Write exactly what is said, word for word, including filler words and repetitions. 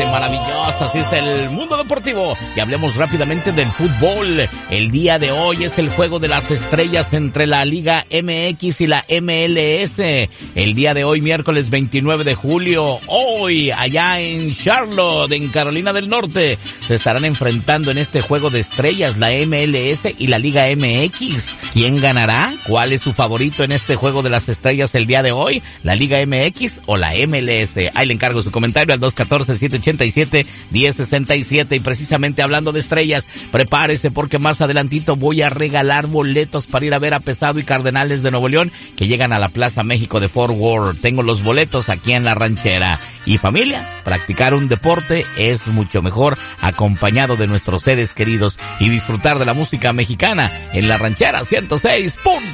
tarde maravillosa, así es el mundo deportivo. Y hablemos rápidamente del fútbol. El día de hoy es el juego de las estrellas entre la Liga M X y la M L S. El día de hoy, miércoles veintinueve de julio, hoy allá en Charlotte, en Carolina del Norte, se estarán enfrentando en este juego de estrellas la M L S y la Liga M X. ¿Quién ganará? ¿Cuál es su favorito en este juego de las estrellas el día de hoy? ¿La Liga M X o la M L S? Ahí le encargo su comentario al dos uno cuatro, siete ocho siete, uno cero seis siete. Y precisamente hablando de estrellas, prepárese porque más adelantito voy a regalar boletos para ir a ver a Pesado y Cardenales de Nuevo León que llegan a la Plaza México de Fort Worth. Tengo los boletos aquí en La Ranchera. Y familia, practicar un deporte es mucho mejor acompañado de nuestros seres queridos y disfrutar de la música mexicana en La Ranchera ciento seis punto